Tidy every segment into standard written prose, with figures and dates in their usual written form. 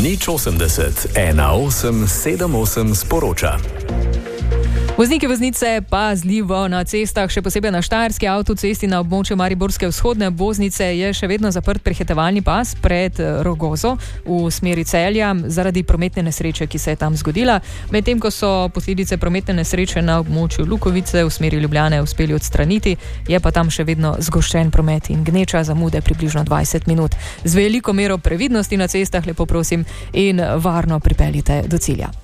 080 1878 sporoča. Vozniki voznice pazljivo na cestah, še posebej na Štajerski avtocesti na območju Mariborske vzhodne obvoznice je še vedno zaprt prehitevalni pas pred Rogozo v smeri Celja zaradi prometne nesreče, ki se je tam zgodila. Medtem ko so posledice prometne nesreče na območju Lukovice v smeri Ljubljane uspeli odstraniti, je pa tam še vedno zgoščen promet in gneča zamude približno 20 minut. Z veliko mero previdnosti na cestah, lepo prosim, in varno pripeljite do cilja.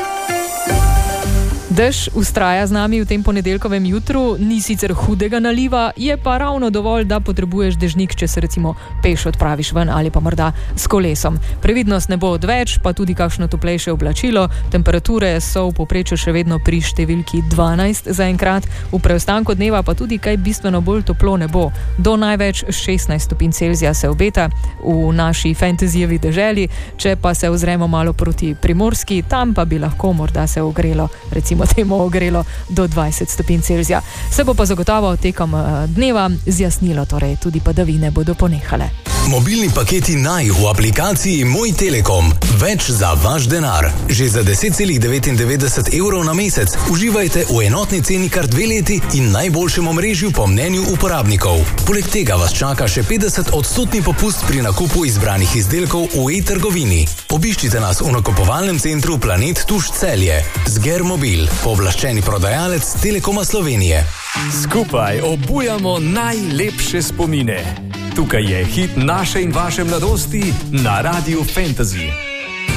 Dež vztraja z nami v tem ponedeljkovem jutru, ni sicer hudega naliva, je pa ravno dovolj, da potrebuješ dežnik, če se recimo peš odpraviš ven ali pa morda s kolesom. Previdnost ne bo odveč, pa tudi kakšno toplejše oblačilo. Temperature so v povprečju še vedno pri številki 12 zaenkrat, v preostanku dneva pa tudi kaj bistveno bolj toplo ne bo. Do največ 16 stopinj Celzija se obeta v naši fantazijevi deželi, če pa se ozremo malo proti Primorski, tam pa bi lahko morda se ogrelo, recimo temu ogrelo do 20 stopinj Celzija. Se bo pa zagotovo tekom dneva zjasnilo, torej tudi padavine bodo ponehale. Mobilni paketi Naj v aplikaciji Moj Telekom. Več za vaš denar. Že za 10,99 € na mesec uživajte v enotni ceni kar 2 leti in najboljšem omrežju po mnenju uporabnikov. Poleg tega vas čaka še 50% popust pri nakupu izbranih izdelkov v e-trgovini. Obiščite nas v nakupovalnem centru Planet Tuš Celje. Zger Mobil, pooblaščeni prodajalec Telekoma Slovenije. Skupaj obujamo najlepše spomine. Tukaj je hit naše in vaše mladosti na Radiu Fantasy.